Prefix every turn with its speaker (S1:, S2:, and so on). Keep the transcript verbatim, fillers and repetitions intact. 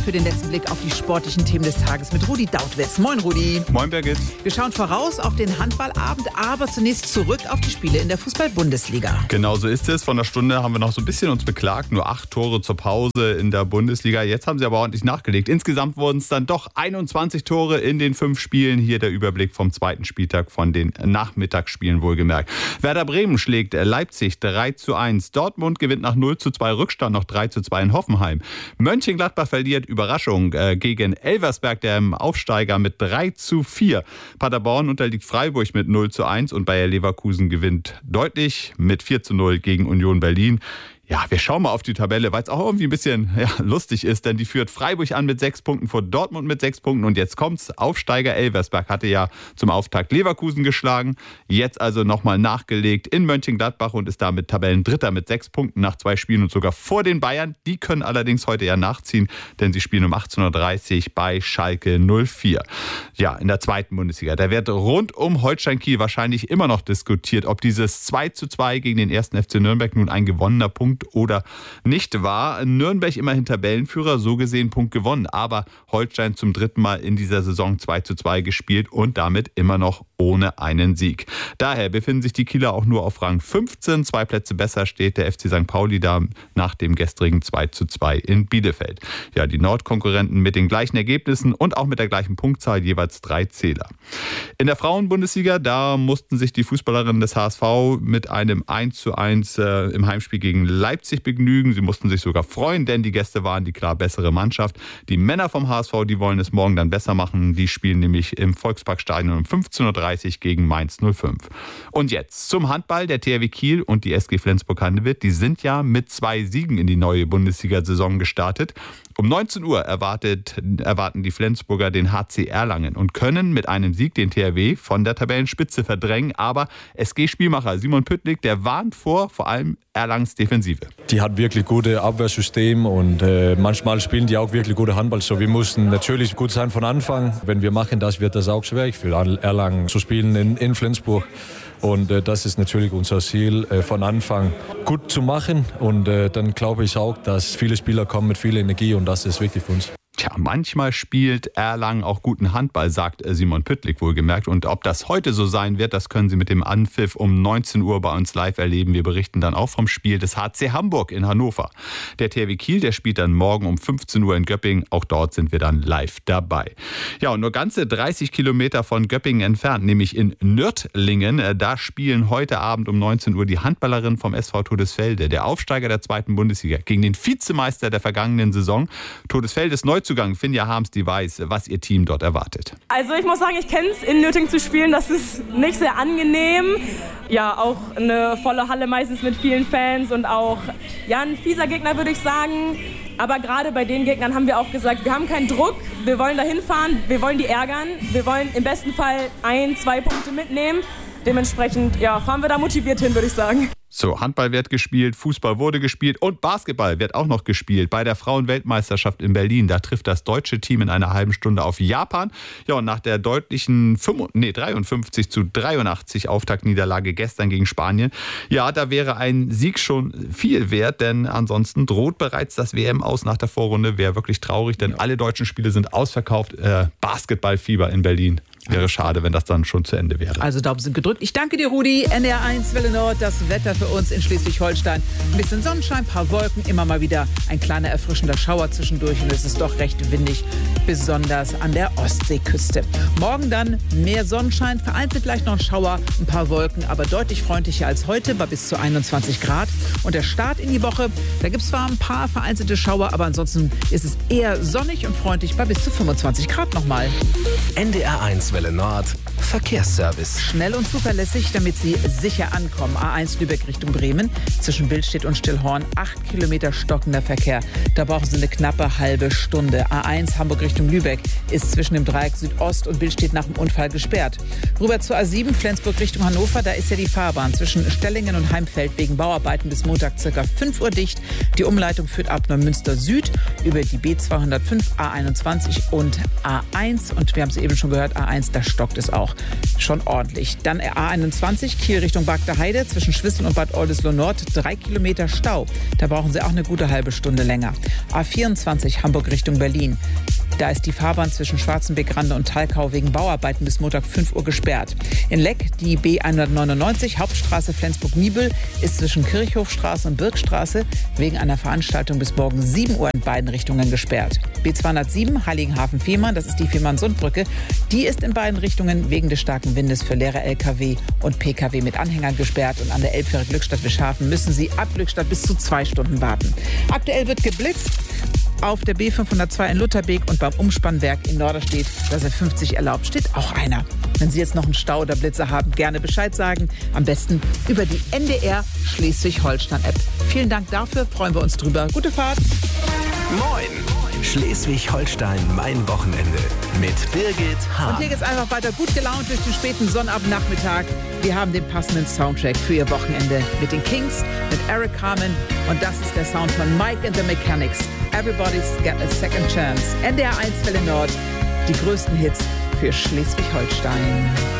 S1: für den letzten Blick auf die sportlichen Themen des Tages mit Rudi Dautwitz. Moin Rudi.
S2: Moin Birgit.
S1: Wir schauen voraus auf den Handballabend, aber zunächst zurück auf die Spiele in der Fußball-Bundesliga.
S2: Genau so ist es. Von der Stunde haben wir noch so ein bisschen uns beklagt. Nur acht Tore zur Pause in der Bundesliga. Jetzt haben sie aber ordentlich nachgelegt. Insgesamt wurden es dann doch einundzwanzig Tore in den fünf Spielen. Hier der Überblick vom zweiten Spieltag von den Nachmittagsspielen wohlgemerkt. Werder Bremen schlägt Leipzig drei zu eins. Dortmund gewinnt nach null zu zwei Rückstand noch drei zu zwei in Hoffenheim. Mönchengladbach verliert, Überraschung, äh, gegen Elversberg, der Aufsteiger, mit drei zu vier. Paderborn unterliegt Freiburg mit null zu eins und Bayer Leverkusen gewinnt deutlich mit vier zu null gegen Union Berlin. Ja, wir schauen mal auf die Tabelle, weil es auch irgendwie ein bisschen ja, lustig ist, denn die führt Freiburg an mit sechs Punkten, vor Dortmund mit sechs Punkten und jetzt kommt's. Aufsteiger Elversberg hatte ja zum Auftakt Leverkusen geschlagen, jetzt also nochmal nachgelegt in Mönchengladbach und ist damit Tabellendritter mit sechs Punkten nach zwei Spielen und sogar vor den Bayern. Die können allerdings heute ja nachziehen, denn sie spielen um achtzehn Uhr dreißig bei Schalke null vier. Ja, in der zweiten Bundesliga. Da wird rund um Holstein Kiel wahrscheinlich immer noch diskutiert, ob dieses zwei zu zwei gegen den ersten F C Nürnberg nun ein gewonnener Punkt oder nicht war. Nürnberg immerhin Tabellenführer, so gesehen Punkt gewonnen. Aber Holstein zum dritten Mal in dieser Saison zwei zu zwei gespielt und damit immer noch ohne einen Sieg. Daher befinden sich die Kieler auch nur auf Rang fünfzehn. Zwei Plätze besser steht der F C Sankt Pauli da nach dem gestrigen zwei zu zwei in Bielefeld. Ja, die Nordkonkurrenten mit den gleichen Ergebnissen und auch mit der gleichen Punktzahl, jeweils drei Zähler. In der Frauenbundesliga, da mussten sich die Fußballerinnen des H S V mit einem eins zu eins äh, im Heimspiel gegen Leipzig begnügen. Sie mussten sich sogar freuen, denn die Gäste waren die klar bessere Mannschaft. Die Männer vom H S V, die wollen es morgen dann besser machen. Die spielen nämlich im Volksparkstadion um fünfzehn Uhr dreißig gegen Mainz null fünf. Und jetzt zum Handball. Der T H W Kiel und die S G Flensburg-Handewitt, die sind ja mit zwei Siegen in die neue Bundesliga-Saison gestartet. Um neunzehn Uhr erwartet, erwarten die Flensburger den H C Erlangen und können mit einem Sieg den T H W von der Tabellenspitze verdrängen. Aber S G-Spielmacher Simon Püttlik, der warnt vor vor allem Erlangens Defensive.
S3: Die hat wirklich gute Abwehrsystem und äh, manchmal spielen die auch wirklich gute Handball. So, wir mussten natürlich gut sein von Anfang. Wenn wir machen das, wird das auch schwer für Erlangen zu spielen in, in Flensburg. Und äh, das ist natürlich unser Ziel, äh, von Anfang gut zu machen. Und äh, dann glaube ich auch, dass viele Spieler kommen mit viel Energie und das ist wichtig für uns.
S2: Tja, manchmal spielt Erlangen auch guten Handball, sagt Simon Püttlik wohlgemerkt. Und ob das heute so sein wird, das können Sie mit dem Anpfiff um neunzehn Uhr bei uns live erleben. Wir berichten dann auch vom Spiel des H C Hamburg in Hannover. Der T H W Kiel, der spielt dann morgen um fünfzehn Uhr in Göppingen. Auch dort sind wir dann live dabei. Ja, und nur ganze dreißig Kilometer von Göppingen entfernt, nämlich in Nördlingen, da spielen heute Abend um neunzehn Uhr die Handballerinnen vom S V Todesfelde, der Aufsteiger der zweiten Bundesliga, gegen den Vizemeister der vergangenen Saison. Todesfelde ist Neuzugang. Finja Harms, die weiß, was ihr Team dort erwartet.
S4: Also ich muss sagen, ich kenne es, in Nördlingen zu spielen. Das ist nicht sehr angenehm. Ja, auch eine volle Halle meistens mit vielen Fans und auch ja, ein fieser Gegner, würde ich sagen. Aber gerade bei den Gegnern haben wir auch gesagt, wir haben keinen Druck, wir wollen da hinfahren, wir wollen die ärgern, wir wollen im besten Fall ein, zwei Punkte mitnehmen. Dementsprechend ja, fahren wir da motiviert hin, würde ich sagen.
S2: So, Handball wird gespielt, Fußball wurde gespielt und Basketball wird auch noch gespielt. Bei der Frauenweltmeisterschaft in Berlin, da trifft das deutsche Team in einer halben Stunde auf Japan. Ja, und nach der deutlichen dreiundfünfzig zu dreiundachtzig Auftaktniederlage gestern gegen Spanien, ja, da wäre ein Sieg schon viel wert, denn ansonsten droht bereits das W M-Aus nach der Vorrunde. Wäre wirklich traurig, denn alle deutschen Spiele sind ausverkauft. Äh, Basketballfieber in Berlin. Wäre schade, wenn das dann schon zu Ende wäre.
S1: Also Daumen sind gedrückt. Ich danke dir, Rudi. N D R eins Welle Nord, das Wetter für uns in Schleswig-Holstein. Ein bisschen Sonnenschein, ein paar Wolken, immer mal wieder ein kleiner erfrischender Schauer zwischendurch. Und es ist doch recht windig, besonders an der Ostseeküste. Morgen dann mehr Sonnenschein, vereinzelt vielleicht noch ein Schauer, ein paar Wolken, aber deutlich freundlicher als heute, bei bis zu einundzwanzig Grad. Und der Start in die Woche, da gibt es zwar ein paar vereinzelte Schauer, aber ansonsten ist es eher sonnig und freundlich bei bis zu fünfundzwanzig Grad nochmal.
S5: N D R eins Welle Nord, Verkehrsservice.
S1: Schnell und zuverlässig, damit Sie sicher ankommen. A eins Lübeck Richtung Bremen, zwischen Billstedt und Stillhorn, acht Kilometer stockender Verkehr. Da brauchen Sie eine knappe halbe Stunde. A eins Hamburg Richtung Lübeck ist zwischen dem Dreieck Südost und Billstedt nach dem Unfall gesperrt. Rüber zur A sieben Flensburg Richtung Hannover, da ist ja die Fahrbahn zwischen Stellingen und Heimfeld wegen Bauarbeiten bis Montag ca. fünf Uhr dicht. Die Umleitung führt ab Neumünster Süd über die B zweihundertfünf, A einundzwanzig und A eins. Und wir haben es eben schon gehört, A eins, da stockt es auch. schon ordentlich. Dann A einundzwanzig, Kiel Richtung Bagder Heide, zwischen Schwissel und Bad Oldesloe Nord, drei Kilometer Stau. Da brauchen Sie auch eine gute halbe Stunde länger. A vierundzwanzig, Hamburg Richtung Berlin. Da ist die Fahrbahn zwischen Schwarzenbeck-Rande und Talkau wegen Bauarbeiten bis Montag fünf Uhr gesperrt. In Leck die B hundertneunundneunzig, Hauptstraße Flensburg-Niebel, ist zwischen Kirchhofstraße und Birkstraße wegen einer Veranstaltung bis morgen sieben Uhr in beiden Richtungen gesperrt. B zweihundertsieben, Heiligenhafen-Fehmarn, das ist die Fehmarn-Sundbrücke, die ist in beiden Richtungen wegen des starken Windes für leere L K W und P K W mit Anhängern gesperrt. Und an der Elbfähre Glückstadt-Wischhafen müssen Sie ab Glückstadt bis zu zwei Stunden warten. Aktuell wird geblitzt auf der B fünfhundertzwei in Lutherbeek und beim Umspannwerk in Norderstedt, da ist fünfzig erlaubt, steht auch einer. Wenn Sie jetzt noch einen Stau oder Blitzer haben, gerne Bescheid sagen. Am besten über die N D R Schleswig-Holstein-App. Vielen Dank dafür, freuen wir uns drüber. Gute Fahrt.
S5: Moin! Schleswig-Holstein, mein Wochenende mit Birgit Hahn.
S1: Und hier geht's einfach weiter gut gelaunt durch den späten Sonnabendnachmittag. Wir haben den passenden Soundtrack für Ihr Wochenende mit den Kings, mit Eric Carmen. Und das ist der Sound von Mike and the Mechanics. Everybody's got a second chance. N D R eins Welle Nord. Die größten Hits für Schleswig-Holstein.